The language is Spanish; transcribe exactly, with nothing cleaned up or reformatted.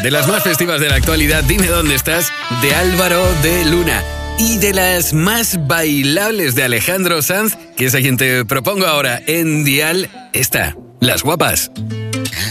De las más festivas de la actualidad, Dime dónde estás, de Álvaro de Luna. Y de las más bailables de Alejandro Sanz, que es a quien te propongo ahora en Dial, esta, Las Guapas.